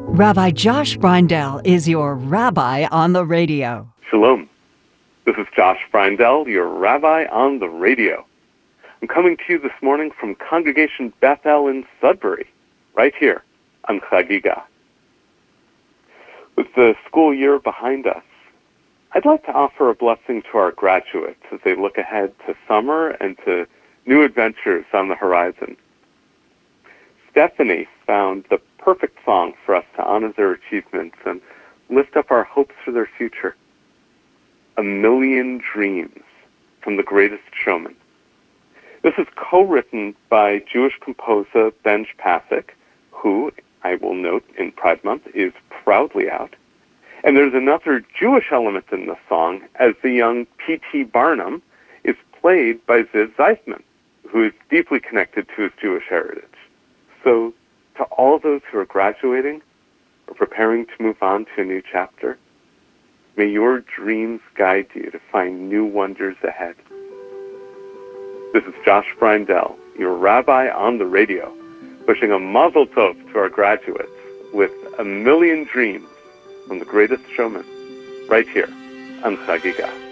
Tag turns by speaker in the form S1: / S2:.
S1: Rabbi Josh Freindel is your rabbi on the radio.
S2: Shalom. This is Josh Freindel, your rabbi on the radio. I'm coming to you this morning from Congregation Bethel in Sudbury, right here on Chagiga. With the school year behind us, I'd like to offer a blessing to our graduates as they look ahead to summer and to new adventures on the horizon. Stephanie found the perfect song for us to honor their achievements and lift up our hopes for their future. A Million Dreams from The Greatest Showman. This is co-written by Jewish composer Benj Pasek, who, I will note in Pride Month, is proudly out. And there's another Jewish element in the song, as the young P.T. Barnum is played by Ziv Zeifman, who is deeply connected to his Jewish heritage. So, to all those who are graduating or preparing to move on to a new chapter, may your dreams guide you to find new wonders ahead. This is Josh Freindel, your rabbi on the radio, wishing a mazel tov to our graduates with A Million Dreams from The Greatest Showman, right here on Chagiga.